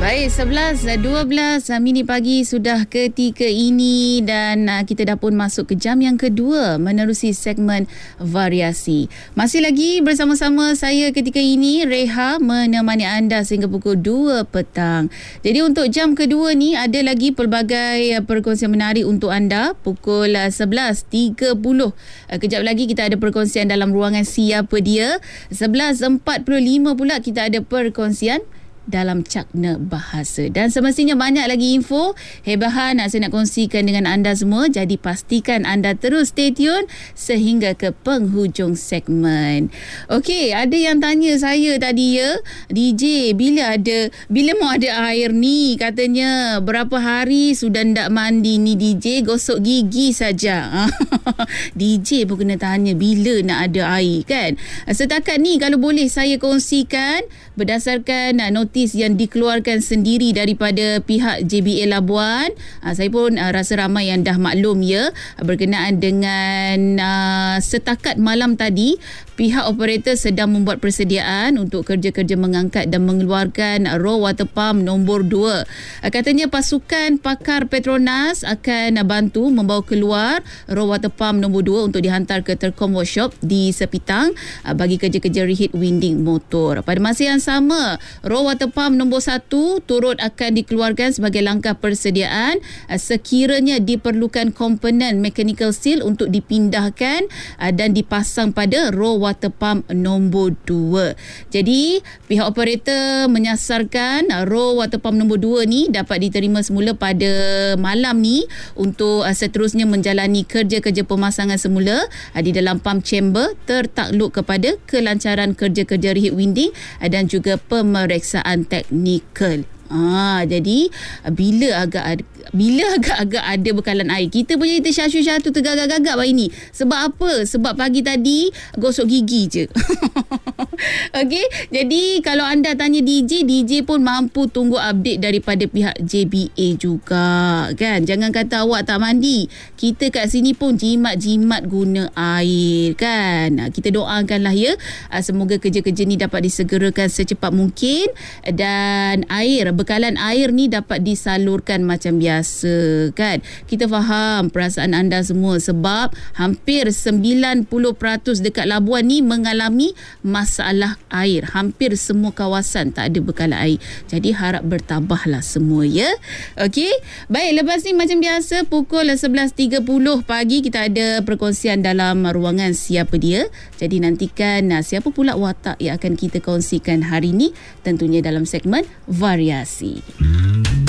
Baik, 11.12 mini pagi sudah ketika ini dan kita dah pun masuk ke jam yang kedua menerusi segmen variasi. Masih lagi bersama-sama saya ketika ini, Reha, menemani anda sehingga pukul 2 petang. Jadi untuk jam kedua ni ada lagi pelbagai perkongsian menarik untuk anda. Pukul 11.30 kejap lagi kita ada perkongsian dalam ruangan Siapa Dia. 11.45 pula kita ada perkongsian dalam Cakna Bahasa. Dan semestinya banyak lagi info hebahan saya nak kongsikan dengan anda semua. Jadi pastikan anda terus stay tune sehingga ke penghujung segmen. Okey, ada yang tanya saya tadi ya, DJ, bila mau ada air ni? Katanya berapa hari sudah ndak mandi ni DJ, gosok gigi saja. DJ pun kena tanya bila nak ada air kan. Setakat ni kalau boleh saya kongsikan berdasarkan notis yang dikeluarkan sendiri daripada pihak JBA Labuan. Saya pun rasa ramai yang dah maklum ya, berkenaan dengan setakat malam tadi pihak operator sedang membuat persediaan untuk kerja-kerja mengangkat dan mengeluarkan raw water pump nombor 2. Katanya pasukan pakar Petronas akan bantu membawa keluar raw water pump nombor 2 untuk dihantar ke Terkom Workshop di Sepitang bagi kerja-kerja reheat winding motor. Pada masa yang sama, raw water pump nombor 1 turut akan dikeluarkan sebagai langkah persediaan sekiranya diperlukan komponen mechanical seal untuk dipindahkan dan dipasang pada raw water pump nombor 2. Jadi pihak operator menyasarkan raw water pump nombor 2 ni dapat diterima semula pada malam ni untuk seterusnya menjalani kerja-kerja pemasangan semula di dalam pump chamber tertakluk kepada kelancaran kerja-kerja reheat winding dan juga pemeriksaan teknikal. Jadi bila agak-agak ada bekalan air, kita punya kita syatu tergagap-gagap hari ni. Sebab apa? Sebab pagi tadi gosok gigi je. Okey, jadi kalau anda tanya DJ pun mampu tunggu update daripada pihak JBA juga kan. Jangan kata awak tak mandi, kita kat sini pun jimat-jimat guna air kan. Kita doakanlah ya, semoga kerja-kerja ni dapat disegerakan secepat mungkin dan bekalan air ni dapat disalurkan macam biasa kan. Kita faham perasaan anda semua sebab hampir 90% dekat Labuan ni mengalami masalah air. Hampir semua kawasan tak ada bekalan air. Jadi harap bertabahlah semua ya. Okey. Baik, lepas ni macam biasa pukul 11.30 pagi kita ada perkongsian dalam ruangan Siapa Dia. Jadi nantikan siapa pula watak yang akan kita kongsikan hari ni, tentunya dalam segmen variasi.